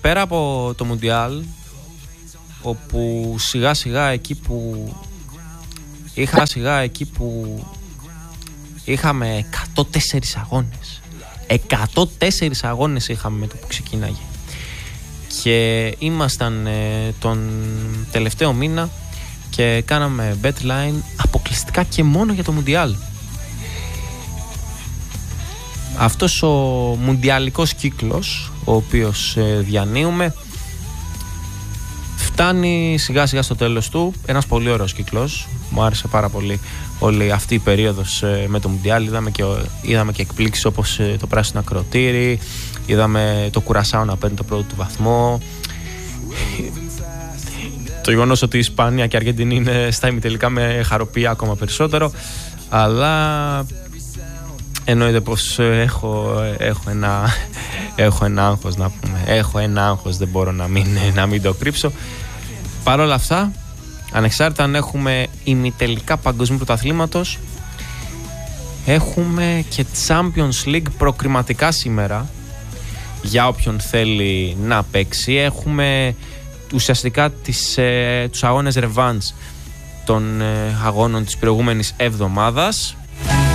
πέρα από το Μουντιάλ, όπου σιγά σιγά εκεί που είχαμε 104 αγώνες. 104 αγώνες είχαμε με το που ξεκίναγε. Και ήμασταν τον τελευταίο μήνα και κάναμε betline αποκλειστικά και μόνο για το Μουντιάλ. Αυτός ο μουντιαλικός κύκλος, ο οποίος διανύουμε, φτάνει σιγά σιγά στο τέλος του. Ένας πολύ ωραίος κύκλος. Μου άρεσε πάρα πολύ όλη αυτή η περίοδος με το Μουντιάλ. Είδαμε και εκπλήξεις όπως το πράσινο ακροτήρι. Είδαμε το Κουρασάο να παίρνει το πρώτο του βαθμό. Το γεγονός ότι η Ισπανία και η Αργεντινή είναι στα ημιτελικά με χαροποιεί ακόμα περισσότερο. Αλλά εννοείται πως έχω ένα άγχος, να πούμε. Έχω ένα άγχος, δεν μπορώ να μην το κρύψω. Παρ' όλα αυτά, ανεξάρτητα αν έχουμε ημιτελικά παγκοσμίου πρωταθλήματος, έχουμε και Champions League προκριματικά σήμερα για όποιον θέλει να παίξει. Έχουμε ουσιαστικά τους αγώνες revanche των αγώνων της προηγούμενης εβδομάδας.